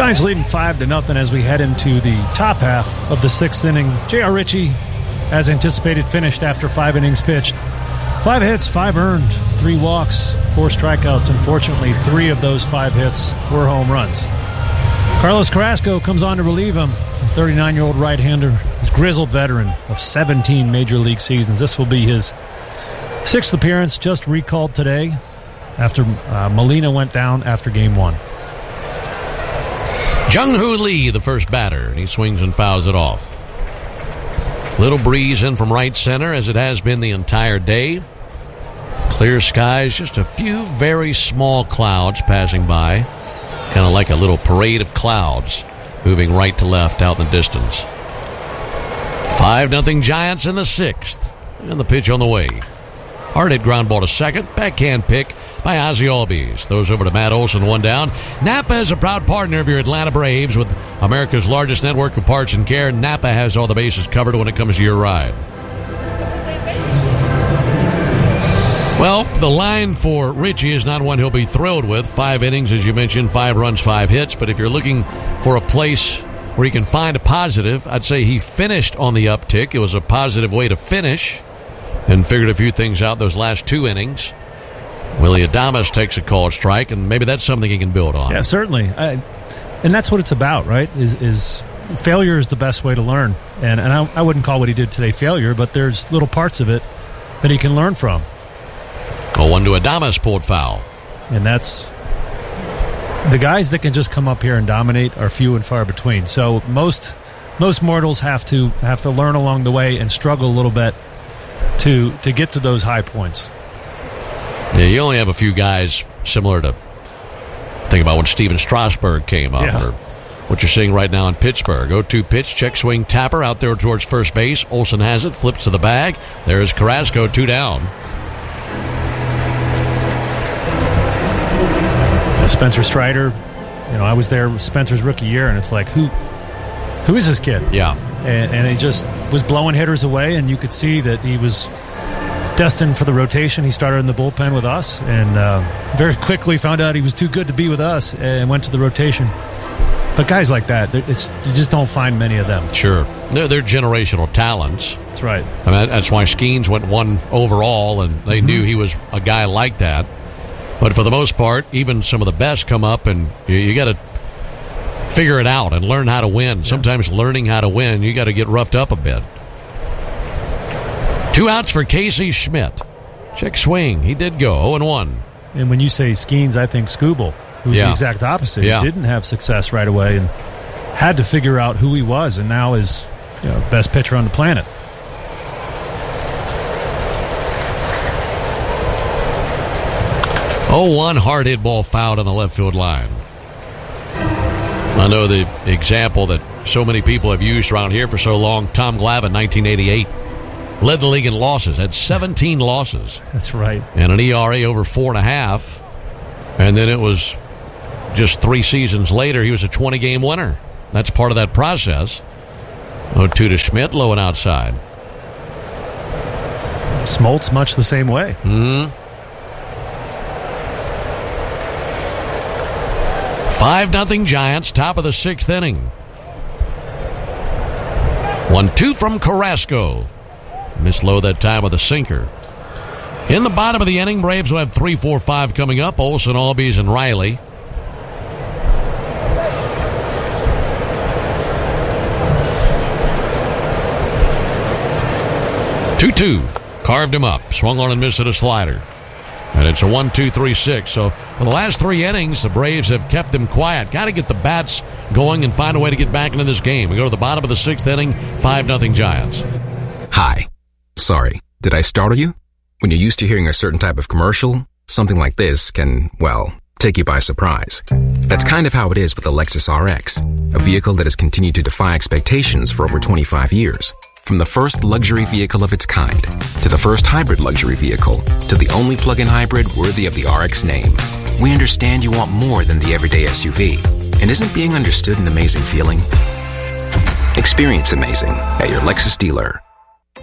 Giants leading 5-0 as we head into the top half of the sixth inning. J.R. Ritchie, as anticipated, finished after 5 innings pitched. 5 hits, 5 earned, 3 walks, 4 strikeouts. Unfortunately, 3 of those 5 hits were home runs. Carlos Carrasco comes on to relieve him. The 39-year-old right-hander, his grizzled veteran of 17 major league seasons. This will be his 6th appearance, just recalled today after Molina went down after Game 1. Jung-Hoo Lee, the first batter, and he swings and fouls it off. Little breeze in from right center, as it has been the entire day. Clear skies, just a few very small clouds passing by. Kind of like a little parade of clouds moving right to left out in the distance. 5-0 Giants in the 6th. And the pitch on the way. Hard hit ground ball to second. Backhand pick by Ozzie Albies. Throws over to Matt Olson, 1 down. Napa is a proud partner of your Atlanta Braves with America's largest network of parts and care. Napa has all the bases covered when it comes to your ride. Well, the line for Ritchie is not one he'll be thrilled with. 5 innings, as you mentioned, 5 runs, 5 hits. But if you're looking for a place where you can find a positive, I'd say he finished on the uptick. It was a positive way to finish and figured a few things out those last 2 innings. Willie Adames takes a called strike, and maybe that's something he can build on. Yeah, certainly. And that's what it's about, right? Is failure is the best way to learn. And I wouldn't call what he did today failure, but there's little parts of it that he can learn from. 0-1 to Adames, pulled foul. And that's the guys that can just come up here and dominate are few and far between. So most mortals have to learn along the way and struggle a little bit to get to those high points. Yeah, you only have a few guys similar to think about when Steven Strasburg came up, or what you're seeing right now in Pittsburgh. 0-2 pitch, check swing, Tapper out there towards first base. Olsen has it, flips to the bag. There's Carrasco, 2 down. Spencer Strider, I was there Spencer's rookie year, and it's like, who is this kid? Yeah. And he just was blowing hitters away, and you could see that he was destined for the rotation. He started in the bullpen with us, and very quickly found out he was too good to be with us and went to the rotation. But guys like that, you just don't find many of them. Sure. They're generational talents. That's right. I mean, that's why Skeens went 1 overall, and they knew he was a guy like that. But for the most part, even some of the best come up, and you got to figure it out and learn how to win. Yeah. Sometimes learning how to win, you got to get roughed up a bit. 2 outs for Casey Schmidt. Check swing. He did go 0-1. And when you say Skeens, I think Skubal, who's the exact opposite. Yeah. He didn't have success right away and had to figure out who he was, and now is best pitcher on the planet. 0-1 hard hit ball fouled on the left field line. I know the example that so many people have used around here for so long, Tom Glavine, 1988. Led the league in losses, had 17 losses. That's right. And an ERA over 4.5. And then it was just 3 seasons later, he was a 20-game winner. That's part of that process. 0-2 to Schmidt, low and outside. Smoltz much the same way. 5-0 Giants, top of the 6th inning. 1-2 from Carrasco. Missed low that time with a sinker. In the bottom of the inning, Braves will have 3, 4, 5 coming up. Olsen, Albies, and Riley. Two. Carved him up. Swung on and missed at a slider. And it's a 1-2-3-6. So for the last 3 innings, the Braves have kept them quiet. Got to get the bats going and find a way to get back into this game. We go to the bottom of the 6th inning, 5-0 Giants. Hi. Sorry, did I startle you? When you're used to hearing a certain type of commercial, something like this can, take you by surprise. That's kind of how it is with the Lexus RX, a vehicle that has continued to defy expectations for over 25 years. From the first luxury vehicle of its kind, to the first hybrid luxury vehicle, to the only plug-in hybrid worthy of the RX name. We understand you want more than the everyday SUV. And isn't being understood an amazing feeling? Experience amazing at your Lexus dealer.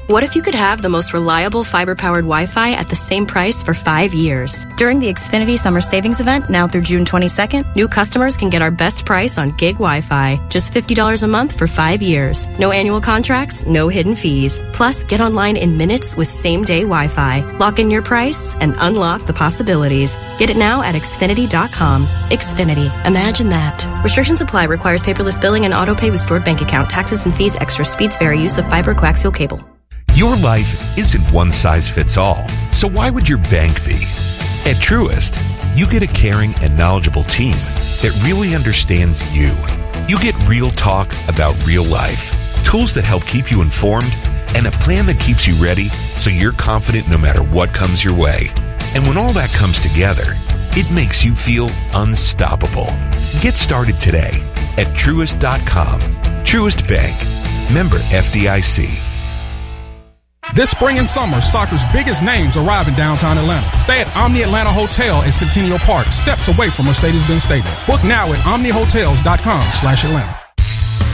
What if you could have the most reliable fiber-powered Wi-Fi at the same price for 5 years? During the Xfinity Summer Savings Event, now through June 22nd, new customers can get our best price on gig Wi-Fi. Just $50 a month for 5 years. No annual contracts, no hidden fees. Plus, get online in minutes with same-day Wi-Fi. Lock in your price and unlock the possibilities. Get it now at Xfinity.com. Xfinity. Imagine that. Restrictions apply. Requires paperless billing and auto-pay with stored bank account. Taxes and fees. Extra speeds vary. Use of fiber coaxial cable. Your life isn't one size fits all, so why would your bank be? At Truist, you get a caring and knowledgeable team that really understands you. You get real talk about real life, tools that help keep you informed, and a plan that keeps you ready so you're confident no matter what comes your way. And when all that comes together, it makes you feel unstoppable. Get started today at Truist.com. Truist Bank. Member FDIC. This spring and summer, soccer's biggest names arrive in downtown Atlanta. Stay at Omni Atlanta Hotel in Centennial Park, steps away from Mercedes-Benz Stadium. Book now at omnihotels.com/Atlanta.